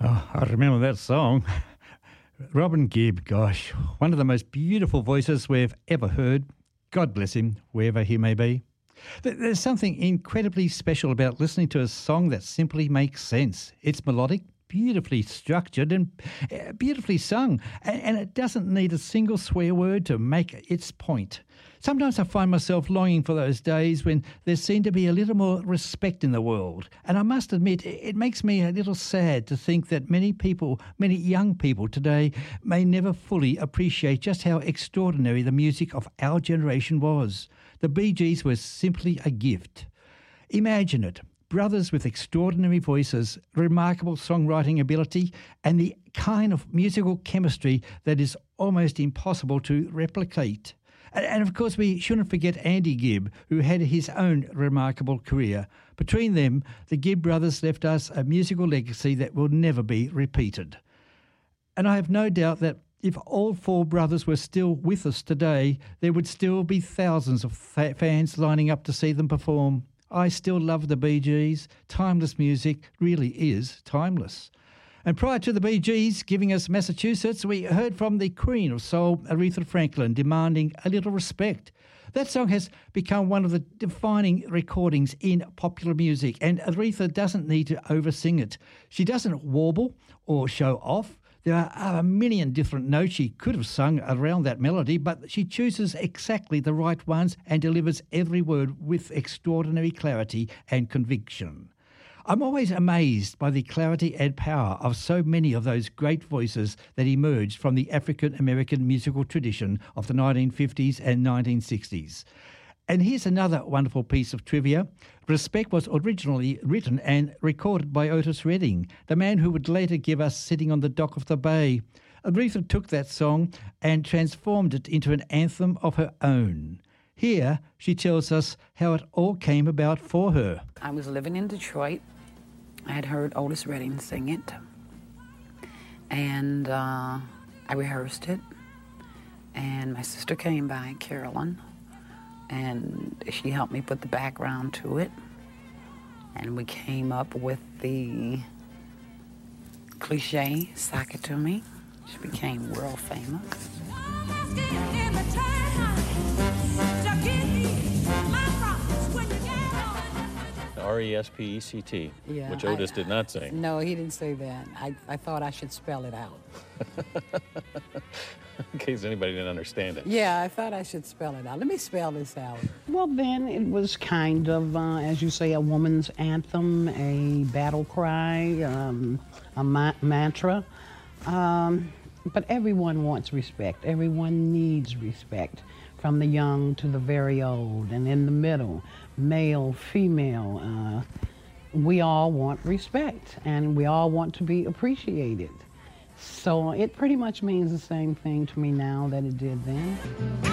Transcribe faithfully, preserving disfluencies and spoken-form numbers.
Oh, I remember that song. Robin Gibb, gosh, one of the most beautiful voices we've ever heard. God bless him, wherever he may be. There's something incredibly special about listening to a song that simply makes sense. It's melodic, beautifully structured and beautifully sung, and it doesn't need a single swear word to make its point. Sometimes I find myself longing for those days when there seemed to be a little more respect in the world. And I must admit, it makes me a little sad to think that many people, many young people today may never fully appreciate just how extraordinary the music of our generation was. The Bee Gees were simply a gift. Imagine it. Brothers with extraordinary voices, remarkable songwriting ability, and the kind of musical chemistry that is almost impossible to replicate. And of course, we shouldn't forget Andy Gibb, who had his own remarkable career. Between them, the Gibb brothers left us a musical legacy that will never be repeated. And I have no doubt that if all four brothers were still with us today, there would still be thousands of fa- fans lining up to see them perform. I still love the Bee Gees. Timeless music really is timeless. And prior to the Bee Gees giving us Massachusetts, we heard from the Queen of Soul, Aretha Franklin, demanding a little respect. That song has become one of the defining recordings in popular music, and Aretha doesn't need to oversing it. She doesn't warble or show off. There are a million different notes she could have sung around that melody, but she chooses exactly the right ones and delivers every word with extraordinary clarity and conviction. I'm always amazed by the clarity and power of so many of those great voices that emerged from the African-American musical tradition of the nineteen fifties and nineteen sixties. And here's another wonderful piece of trivia. Respect was originally written and recorded by Otis Redding, the man who would later give us Sitting on the Dock of the Bay. Aretha took that song and transformed it into an anthem of her own. Here, she tells us how it all came about for her. I was living in Detroit. I had heard Otis Redding sing it, and uh, I rehearsed it, and my sister came by, Carolyn, and she helped me put the background to it, and we came up with the cliche, Sock It To Me, which became world famous. R E S P E C T, yeah, which Otis I, did not sing. No, he didn't say that. I, I thought I should spell it out. In case anybody didn't understand it. Yeah, I thought I should spell it out. Let me spell this out. Well, then it was kind of, uh, as you say, a woman's anthem, a battle cry, um, a ma- mantra. Um, but everyone wants respect. Everyone needs respect, from the young to the very old, and in the middle, male, female. Uh, we all want respect, and we all want to be appreciated. So it pretty much means the same thing to me now that it did then.